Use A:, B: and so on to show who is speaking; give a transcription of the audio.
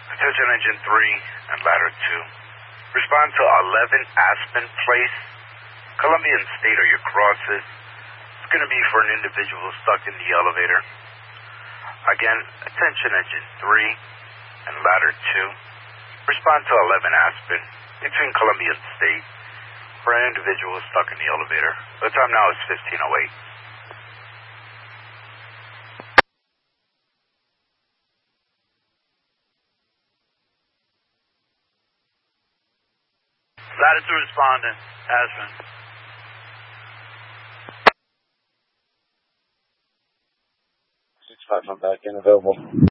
A: Attention Engine 3 and Ladder 2. Respond to 11 Aspen Place, Columbian State or your crosses. It's going to be for an individual stuck in the elevator. Again, attention Engine 3 and Ladder 2. Respond to 11 Aspen, between Columbian State, for an individual stuck in the elevator. The time now is 15:08.
B: Ladder 2 responding, Aspen.
C: 6-5, I'm back in, available.